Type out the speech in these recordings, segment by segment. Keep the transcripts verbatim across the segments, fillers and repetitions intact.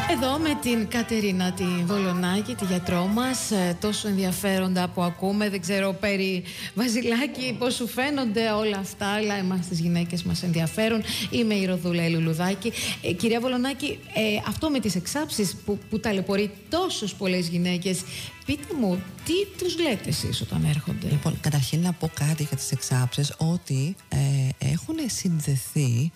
Εδώ με την Κατερίνα τη Βολονάκη, τη γιατρό μας, τόσο ενδιαφέροντα που ακούμε. Δεν ξέρω περί Βασιλάκη πώς σου φαίνονται όλα αυτά, αλλά εμάς τις γυναίκες μας ενδιαφέρουν. Είμαι η Ροδούλα Λουλουδάκη. Ε, κυρία Βολονάκη, ε, αυτό με τις εξάψεις που, που ταλαιπωρεί τόσες πολλές γυναίκες, πείτε μου, τι τους λέτε εσείς όταν έρχονται? Λοιπόν, καταρχήν να πω κάτι για τις εξάψεις, ότι ε, έχουν συνδεθεί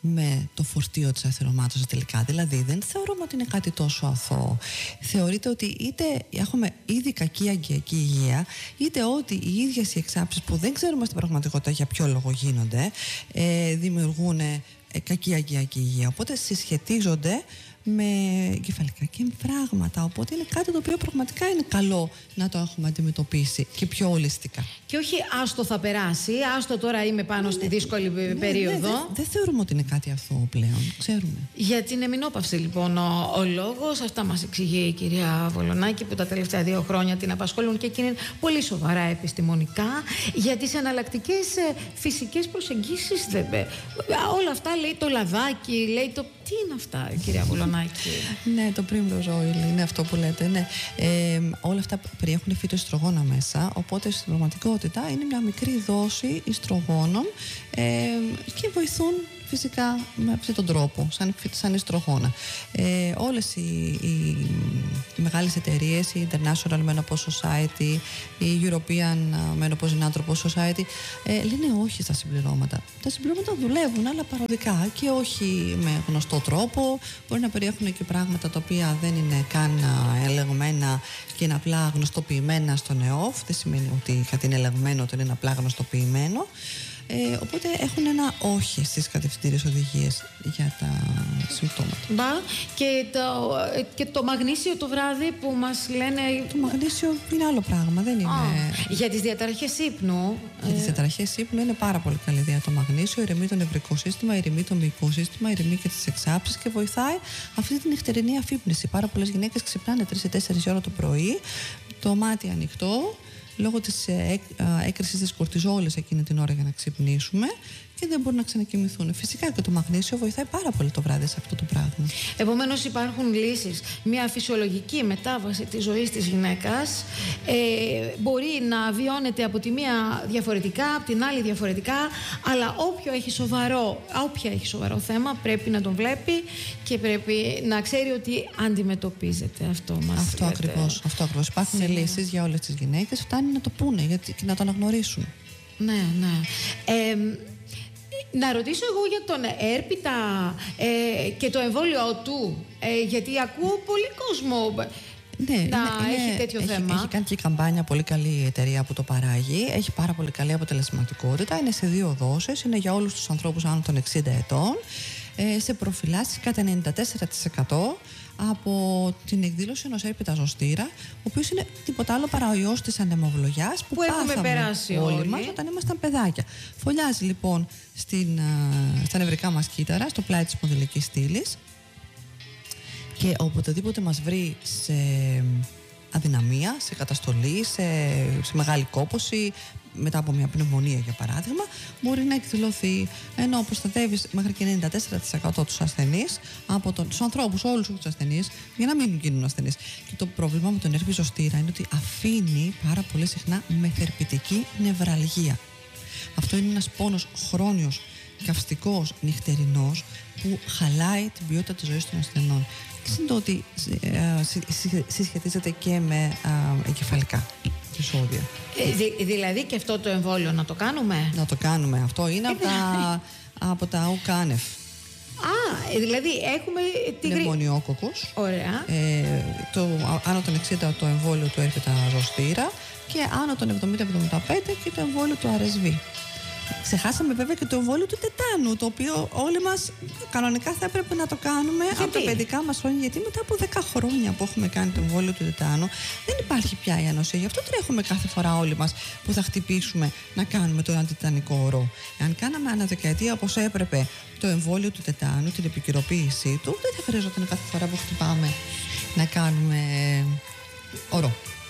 με το φορτίο της αθυρωμάτωσης τελικά. Δηλαδή δεν θεωρούμε ότι είναι κάτι τόσο αθώο. Θεωρείται ότι είτε έχουμε ήδη κακή αγκιακή υγεία, είτε ότι οι ίδιες οι εξάψεις που δεν ξέρουμε στην πραγματικότητα για ποιο λόγο γίνονται, ε, δημιουργούν ε, κακή αγκιακή υγεία. Οπότε συσχετίζονται με κεφαλικά και εμφράγματα. Οπότε είναι κάτι το οποίο πραγματικά είναι καλό να το έχουμε αντιμετωπίσει και πιο ολιστικά. Και όχι άστο θα περάσει, άστο τώρα είμαι πάνω ναι, στη δύσκολη ναι, περίοδο. Ναι, δεν δε θεωρούμε ότι είναι κάτι αθώο πλέον, ξέρουμε. Για την εμεινόπαυση λοιπόν ο, ο λόγος, αυτά μας εξηγεί η κυρία Βολονάκη που τα τελευταία δύο χρόνια την απασχολούν και εκείνη πολύ σοβαρά επιστημονικά. Για τις εναλλακτικές ε, φυσικές προσεγγίσεις δε, ε, όλα αυτά λέει το λαδάκι, λέει το... Τι είναι αυτά, κυρία Βολονάκη? Ναι, το Primrose Oil είναι αυτό που λέτε. Ναι. Ε, όλα αυτά περιέχουν φυτοϊστρογόνα μέσα, οπότε στην πραγματικότητα είναι μια μικρή δόση ιστρογόνων ε, και βοηθούν φυσικά με αυτόν τον τρόπο, σαν, σαν ιστρογόνα. Ε, όλες οι, οι, οι μεγάλες εταιρείες, η International Menopause Society, η European Menopause and Andropause Society, ε, λένε όχι στα συμπληρώματα. Τα συμπληρώματα δουλεύουν, αλλά παροδικά και όχι με γνωστό τρόπο. Μπορεί να περιέχουν και πράγματα τα οποία δεν είναι καν ελεγμένα και είναι απλά γνωστοποιημένα στον ΕΟΦ. Δεν σημαίνει ότι κάτι είναι ελεγμένο, ότι είναι απλά γνωστοποιημένο. Ε, οπότε έχουν ένα όχι στις κατευθυντήριες οδηγίες για τα συμπτώματα. Μπα, και το, και το μαγνήσιο το βράδυ που μας λένε... Το μαγνήσιο είναι άλλο πράγμα, δεν είναι... Α, για τις διαταραχές ύπνου... Για τις διαταραχές ύπνου είναι πάρα πολύ καλή ιδέα το μαγνήσιο, ηρεμεί το νευρικό σύστημα, ηρεμεί το μυϊκό σύστημα, ηρεμεί και τις εξάψεις και βοηθάει αυτή την νυχτερινή αφύπνιση. Πάρα πολλές γυναίκες ξυπνάνε τρεις με τέσσερις ώρα το πρωί, το μάτι ανοιχτό, λόγω της έκρησης της κορτιζόλης εκείνη την ώρα για να ξυπνήσουμε και δεν μπορούν να ξανακοιμηθούν. Φυσικά και το μαγνήσιο βοηθάει πάρα πολύ το βράδυ σε αυτό το πράγμα. Επομένως υπάρχουν λύσεις. Μια φυσιολογική μετάβαση της ζωής της γυναίκας ε, μπορεί να βιώνεται από τη μία διαφορετικά, από την άλλη διαφορετικά, αλλά όποιο έχει σοβαρό, όποια έχει σοβαρό θέμα πρέπει να τον βλέπει και πρέπει να ξέρει ότι αντιμετωπίζεται. Αυτό μας Αυτό ακριβώς, αυτό ακριβώς. Υπάρχουν Σήμερα. λύσεις για όλες τις γυναίκες, φτάνει να το πούνε γιατί, και να το αναγνωρίσουν. Ναι, ναι. Ε, Να ρωτήσω εγώ για τον έρπιτα ε, και το εμβόλιο του, ε, γιατί ακούω πολύ κόσμο ναι, να είναι, έχει είναι, τέτοιο έχει, θέμα. Έχει κάνει και καμπάνια πολύ καλή η εταιρεία που το παράγει, έχει πάρα πολύ καλή αποτελεσματικότητα, είναι σε δύο δόσεις, είναι για όλους τους ανθρώπους άνω των εξήντα ετών, ε, σε προφυλάσσεις κατά ενενήντα τέσσερα τοις εκατό από την εκδήλωση ενός έρπιτα ζωστήρα, ο οποίος είναι τίποτα άλλο παρά ο ιός της ανεμοβλογιάς που, που έχουμε περάσει όλοι, όλοι μας όταν ήμασταν παιδάκια. Φωλιάζει λοιπόν στην, στα νευρικά μας κύτταρα, στο πλάι της σπονδυλικής στήλης και οποτεδήποτε μας βρει σε αδυναμία, σε καταστολή, σε, σε μεγάλη κόπωση, μετά από μια πνευμονία για παράδειγμα, μπορεί να εκδηλωθεί, ενώ προστατεύει μέχρι και ενενήντα τέσσερα τοις εκατό τους ασθενείς από τον, τους ανθρώπους, όλους τους ασθενείς, για να μην γίνουν ασθενείς. Και το πρόβλημα με τον έρπη ζωστήρα είναι ότι αφήνει πάρα πολύ συχνά μεθερπιτική νευραλγία. Αυτό είναι ένας πόνος χρόνιος, καυστικός, νυχτερινός, που χαλάει την ποιότητα της ζωής των ασθενών. Και είναι το ότι ε, συσχετίζεται και με ε, εγκεφαλικά επεισόδια. Ε, δη, δηλαδή και αυτό το εμβόλιο να το κάνουμε? Να το κάνουμε. Αυτό είναι από τα, από τα ΟΚΑΝΕΦ. Α, δηλαδή έχουμε την πνευμονιόκοκκος. Ωραία. Ε, το, άνω των εξήντα το εμβόλιο του έρπιτα ζωστήρα και άνω των εβδομήντα με εβδομήντα πέντε και το εμβόλιο του αρ ες βι. Ξεχάσαμε βέβαια και το εμβόλιο του τετάνου, το οποίο όλοι μας κανονικά θα έπρεπε να το κάνουμε. Γιατί? Από τα παιδικά μας χρόνια. Γιατί μετά από δέκα χρόνια που έχουμε κάνει το εμβόλιο του τετάνου, δεν υπάρχει πια η ανοσία. Γι' αυτό τρέχουμε κάθε φορά όλοι μας που θα χτυπήσουμε να κάνουμε το αντιτετανικό ορό. Αν κάναμε ανά δεκαετία όπως έπρεπε το εμβόλιο του τετάνου, την επικαιροποίησή του, δεν θα χρειαζόταν κάθε φορά που χτυπάμε να κάνουμε ορό.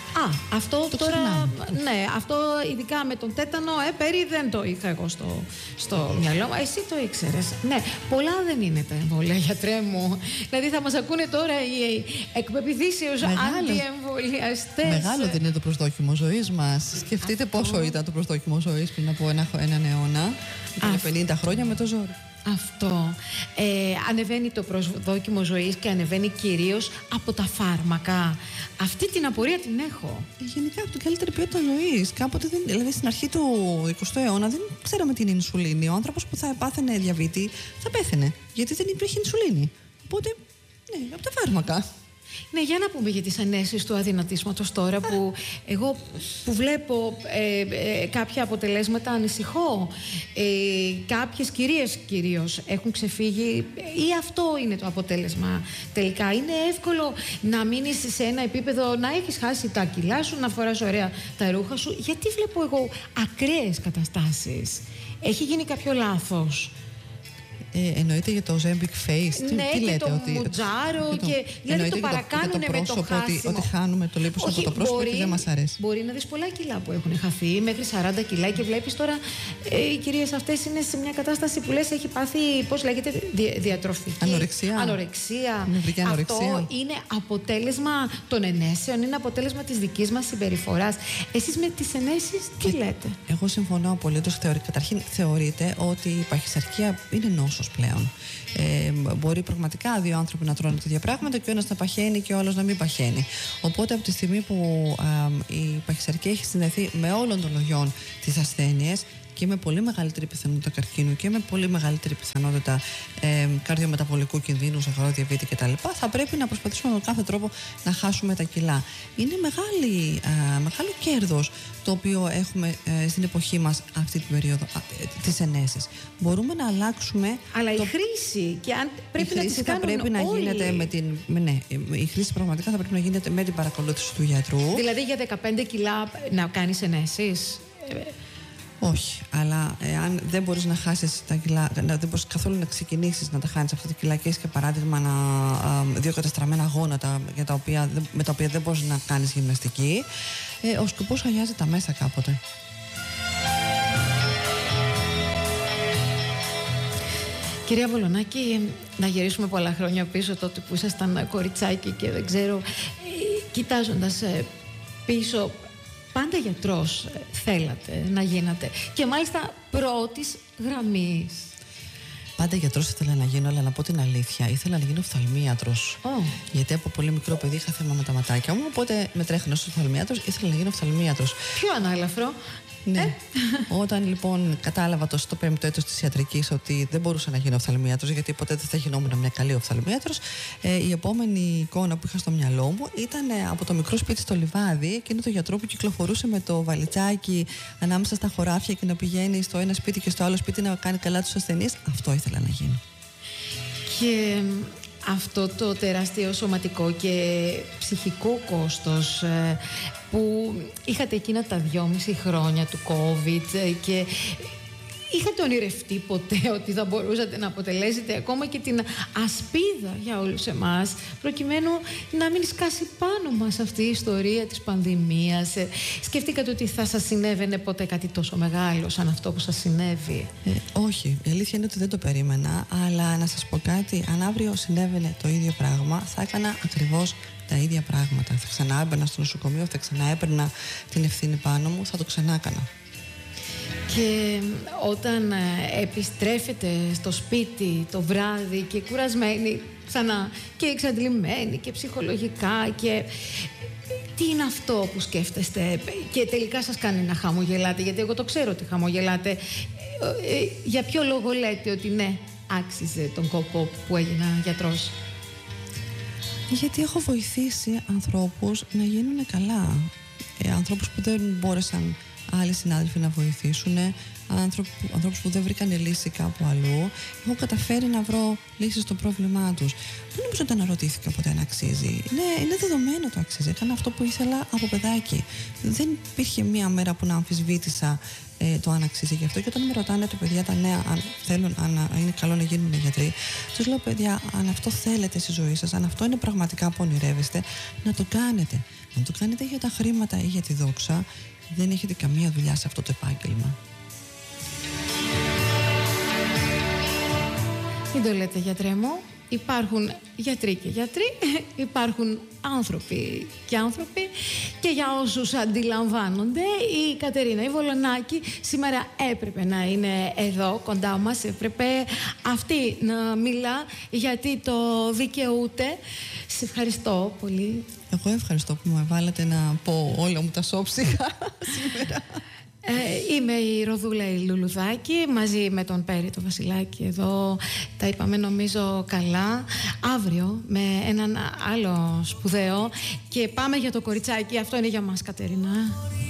Α, αυτό το τώρα. ξεχνάμε. Ναι, αυτό ειδικά με τον τέτανο, ε, περί δεν το είχα εγώ στο, στο μυαλό μου. Εσύ το ήξερες. Ναι, πολλά δεν είναι τα εμβόλια, γιατρέ μου. Δηλαδή θα μας ακούνε τώρα οι εκπεπιθήσεως αντιεμβολιαστές. Μεγάλο δεν είναι το προσδόκιμο ζωής μας. Σκεφτείτε αυτό... πόσο ήταν το προσδόκιμο ζωής πριν από ένα, έναν αιώνα. Ήταν πενήντα χρόνια με το ζόρι. Αυτό. Ε, ανεβαίνει το προσδόκιμο ζωής και ανεβαίνει κυρίως από τα φάρμακα. Αυτή την απορία την έχω. Γενικά από την καλύτερη ποιότητα ζωής. Κάποτε, δεν, δηλαδή στην αρχή του εικοστού αιώνα, δεν ξέραμε τι είναι ινσουλίνη. Ο άνθρωπος που θα πάθαινε διαβήτη θα πέθαινε. Γιατί δεν υπήρχε ινσουλίνη. Οπότε, ναι, από τα φάρμακα. Ναι, για να πούμε για τις ανέσεις του αδυνατίσματος τώρα που εγώ που βλέπω ε, ε, κάποια αποτελέσματα ανησυχώ. Ε, κάποιες κυρίες κυρίως έχουν ξεφύγει ή αυτό είναι το αποτέλεσμα τελικά. Είναι εύκολο να μείνεις σε ένα επίπεδο, να έχεις χάσει τα κιλά σου, να φοράς ωραία τα ρούχα σου. Γιατί βλέπω εγώ ακραίες καταστάσεις? Έχει γίνει κάποιο λάθος? Ε, εννοείται για το Ozempic Face. Ναι, τι και λέτε, το ότι... μουτζάρο και δηλαδή το παρακάνουνε με το χάσιμο. Ότι, ότι χάνουμε το λίπος από το πρόσωπο και δεν μας αρέσει. Μπορεί να δεις πολλά κιλά που έχουν χαθεί, μέχρι σαράντα κιλά, και βλέπεις τώρα ε, οι κυρίες αυτές είναι σε μια κατάσταση που λες έχει πάθει, πώς λέγεται, δι, διατροφική. Ανορεξία. Ανορεξία. ανορεξία. Αυτό είναι αποτέλεσμα των ενέσεων, είναι αποτέλεσμα της δικής μας συμπεριφοράς. Εσείς με τις ενέσεις τι λέτε? Εγώ συμφωνώ απολύτως. Θεωρεί, καταρχήν θεωρείται ότι η παχυσαρκία είναι νόσος πλέον. Ε, μπορεί πραγματικά δύο άνθρωποι να τρώνε τέτοια πράγματα και ο ένας να παχαίνει και ο άλλος να μην παχαίνει. Οπότε από τη στιγμή που ε, η παχυσαρκία έχει συνδεθεί με όλων των λογιών τις ασθένειες και με πολύ μεγαλύτερη πιθανότητα καρκίνου και με πολύ μεγαλύτερη πιθανότητα ε, καρδιομεταβολικού κινδύνου, σαχαροδιαβήτη κτλ., θα πρέπει να προσπαθήσουμε με κάθε τρόπο να χάσουμε τα κιλά. Είναι μεγάλη, ε, μεγάλο κέρδος το οποίο έχουμε ε, στην εποχή μας αυτή την περίοδο ε, της ενέσης. Μπορούμε να αλλάξουμε. Αλλά το... η χρήση, και αν πρέπει η να χρήση τις θα πρέπει να όλοι. γίνεται με την. Με, ναι, η χρήση πραγματικά θα πρέπει να γίνεται με την παρακολούθηση του γιατρού. Δηλαδή για δεκαπέντε κιλά να κάνεις ενέσεις? Όχι, αλλά εάν δεν μπορείς να χάσεις τα κιλά, δεν μπορείς καθόλου να ξεκινήσεις να τα χάνεις αυτά τα κιλά και έχεις και παράδειγμα να, α, δύο καταστραμμένα γόνατα για τα οποία, με τα οποία δεν μπορείς να κάνεις γυμναστική, ε, ο σκοπός αγιάζει τα μέσα κάποτε. Κυρία Βολονάκη, να γυρίσουμε πολλά χρόνια πίσω, τότε που ήσασταν κοριτσάκι και δεν ξέρω, κοιτάζοντας πίσω, πάντα γιατρός θέλατε να γίνατε και μάλιστα πρώτης γραμμής. Πάντα γιατρός ήθελα να γίνω, αλλά να πω την αλήθεια, ήθελα να γίνω οφθαλμίατρος. Oh. Γιατί από πολύ μικρό παιδί είχα θέμα με τα ματάκια μου, οπότε με τρέχανε ως οφθαλμίατρος, ήθελα να γίνω οφθαλμίατρος. Πιο ανάλαφρο. Ναι. Ε? Όταν λοιπόν κατάλαβα το στο πέμπτο έτος της ιατρικής ότι δεν μπορούσα να γίνω οφθαλμίατρος, γιατί ποτέ δεν θα γινόμουν μια καλή οφθαλμίατρος, ε, η επόμενη εικόνα που είχα στο μυαλό μου ήταν ε, από το μικρό σπίτι στο Λιβάδι, εκείνο το γιατρό που κυκλοφορούσε με το βαλιτσάκι ανάμεσα στα χωράφια και να πηγαίνει στο ένα σπίτι και στο άλλο σπίτι να κάνει καλά τους ασθενείς. Αυτό ήθελα να γίνω. Και αυτό το τεράστιο σωματικό και ψυχικό κόστος ε, που είχατε εκείνα τα δυόμιση χρόνια του COVID και είχατε ονειρευτεί ποτέ ότι θα μπορούσατε να αποτελέσετε ακόμα και την ασπίδα για όλους εμάς, προκειμένου να μην σκάσει πάνω μας αυτή η ιστορία της πανδημίας? Σκεφτήκατε ότι θα σας συνέβαινε ποτέ κάτι τόσο μεγάλο σαν αυτό που σας συνέβη? Ε, όχι, η αλήθεια είναι ότι δεν το περίμενα, αλλά να σας πω κάτι, αν αύριο συνέβαινε το ίδιο πράγμα, θα έκανα ακριβώς τα ίδια πράγματα. Θα ξανά έμπαινα στο νοσοκομείο, θα ξανά έπαιρνα την ευθύνη πάνω μου, θα το ξανά έκανα. Και όταν επιστρέφετε στο σπίτι το βράδυ και κουρασμένοι ξανά και εξαντλημένοι και ψυχολογικά, και τι είναι αυτό που σκέφτεστε και τελικά σας κάνει να χαμογελάτε? Γιατί εγώ το ξέρω ότι χαμογελάτε. Ε, ε, για ποιο λόγο λέτε ότι ναι, άξιζε τον κόπο που έγινα γιατρός? Γιατί έχω βοηθήσει ανθρώπους να γίνουν καλά. Ε, ανθρώπους που δεν μπόρεσαν άλλοι συνάδελφοι να βοηθήσουν, άνθρωπου, ανθρώπους που δεν βρήκαν λύση κάπου αλλού. Έχω καταφέρει να βρω λύσεις στο πρόβλημά τους. Δεν νομίζω ότι αναρωτήθηκα ποτέ αν αξίζει. Ναι, είναι δεδομένο το αξίζει. Έκανα αυτό που ήθελα από παιδάκι. Δεν υπήρχε μία μέρα που να αμφισβήτησα ε, το αν αξίζει. Γι' αυτό και όταν με ρωτάνε τα παιδιά τα νέα, αν θέλουν, αν είναι καλό να γίνουν γιατροί, τους λέω, παιδιά, αν αυτό θέλετε στη ζωή σας, αν αυτό είναι πραγματικά που ονειρεύεστε, να το κάνετε. Αν το κάνετε για τα χρήματα ή για τη δόξα, δεν έχετε καμία δουλειά σε αυτό το επάγγελμα. Μην το λέτε, γιατρέ μου. Υπάρχουν γιατροί και γιατροί, υπάρχουν άνθρωποι και άνθρωποι, και για όσους αντιλαμβάνονται, η Κατερίνα η Βολονάκη σήμερα έπρεπε να είναι εδώ κοντά μας, έπρεπε αυτή να μιλά γιατί το δικαιούται. Σε ευχαριστώ πολύ. Εγώ ευχαριστώ που με βάλετε να πω όλα μου τα σώψυχα σήμερα. Ε, είμαι η Ροδούλα η Λουλουδάκη, μαζί με τον Πέρι το Βασιλάκη εδώ. Τα είπαμε νομίζω καλά. Αύριο με έναν άλλο σπουδαίο. Και πάμε για το κοριτσάκι. Αυτό είναι για μας, Κατερίνα.